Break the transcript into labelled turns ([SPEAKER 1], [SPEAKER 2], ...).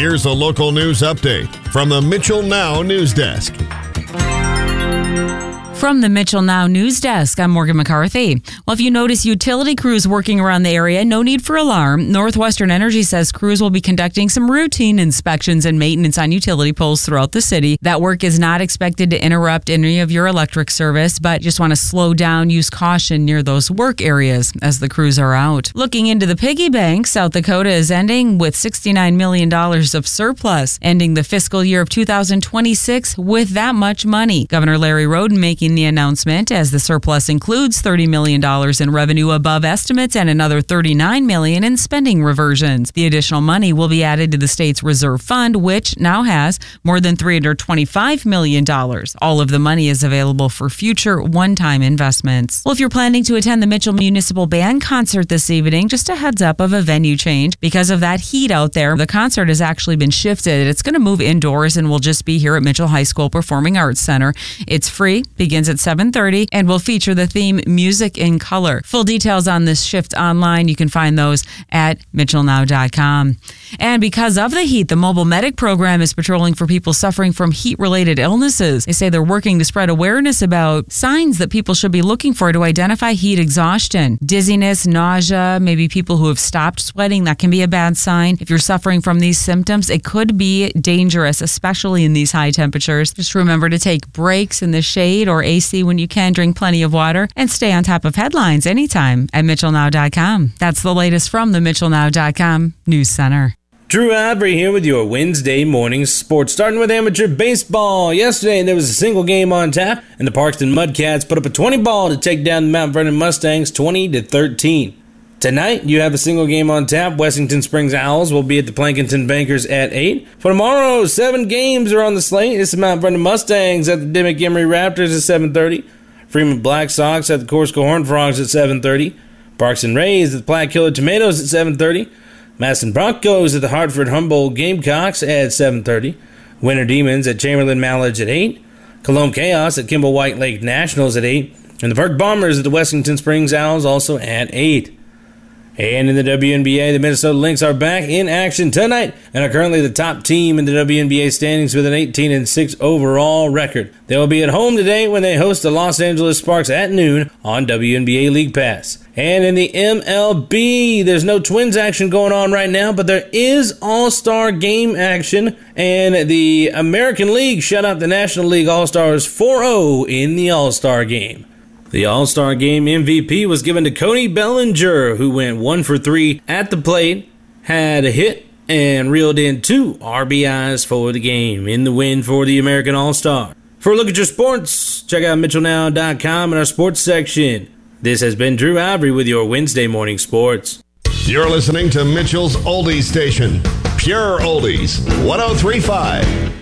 [SPEAKER 1] Here's a local news update from the Mitchell Now News Desk.
[SPEAKER 2] From the Mitchell Now News Desk, I'm Morgan McCarthy. Well, if you notice utility crews working around the area, no need for alarm. Northwestern Energy says crews will be conducting some routine inspections and maintenance on utility poles throughout the city. That work is not expected to interrupt any of your electric service, but just want to slow down, use caution near those work areas as the crews are out. Looking into the piggy bank, South Dakota is ending with $69 million of surplus, ending the fiscal year of 2026 with that much money. Governor Larry Roden making the announcement as the surplus includes $30 million in revenue above estimates and another $39 million in spending reversions. The additional money will be added to the state's reserve fund, which now has more than $325 million. All of the money is available for future one-time investments. Well, if you're planning to attend the Mitchell Municipal Band concert this evening, just a heads up of a venue change. Because of that heat out there, the concert has actually been shifted. It's going to move indoors and will just be here at Mitchell High School Performing Arts Center. It's free, begins at 7:30, and will feature the theme Music in Color. Full details on this shift online. You can find those at mitchellnow.com. And because of the heat, the Mobile Medic program is patrolling for people suffering from heat-related illnesses. They say they're working to spread awareness about signs that people should be looking for to identify heat exhaustion. Dizziness, nausea, maybe people who have stopped sweating. That can be a bad sign. If you're suffering from these symptoms, it could be dangerous, especially in these high temperatures. Just remember to take breaks in the shade or AC when you can, drink plenty of water, and stay on top of headlines anytime at mitchellnow.com. That's the latest from the mitchellnow.com News Center.
[SPEAKER 3] Drew Avery here with your Wednesday morning sports. Starting with amateur baseball. Yesterday there was a single game on tap, and the Parkston Mudcats put up a 20 ball to take down the Mount Vernon Mustangs 20-13. Tonight, you have a single game on tap. Wessington Springs Owls will be at the Plankinton Bankers at 8. For tomorrow, 7 games are on the slate. It's the Mount Vernon Mustangs at the Dimmick Emery Raptors at 7:30. Freeman Black Sox at the Corsica Horned Frogs at 7:30. Parkson Rays at the Platte Killer Tomatoes at 7:30. Madison Broncos at the Hartford Humboldt Gamecocks at 7:30. Winter Demons at Chamberlain Mallards at 8. Cologne Chaos at Kimball White Lake Nationals at 8. And the Burke Bombers at the Wessington Springs Owls also at 8. And in the WNBA, the Minnesota Lynx are back in action tonight and are currently the top team in the WNBA standings with an 18-6 overall record. They will be at home today when they host the Los Angeles Sparks at noon on WNBA League Pass. And in the MLB, there's no Twins action going on right now, but there is All-Star Game action, and the American League shut out the National League All-Stars 4-0 in the All-Star Game. The All-Star Game MVP was given to Cody Bellinger, who went 1 for 3 at the plate, had a hit, and reeled in 2 RBIs for the game in the win for the American All-Star. For a look at your sports, check out mitchellnow.com in our sports section. This has been Drew Avery with your Wednesday morning sports.
[SPEAKER 1] You're listening to Mitchell's Oldies Station, Pure Oldies, 103.5.